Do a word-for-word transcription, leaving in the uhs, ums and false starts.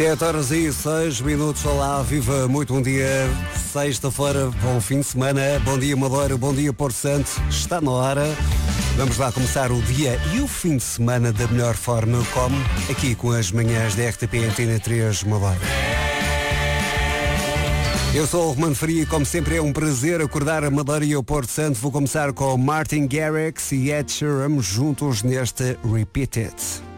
sete horas e seis minutos. Olá, viva, muito bom dia. Sexta-feira, bom fim de semana. Bom dia, Madeira, bom dia, Porto Santo. Está na hora. Vamos lá começar o dia e o fim de semana da melhor forma, como aqui com as manhãs da R T P Antena três Madeira. Eu sou o Romano Faria e, como sempre, é um prazer acordar a Madeira e o Porto Santo. Vou começar com Martin Garrix e Ed Sheeran juntos neste Repeat It.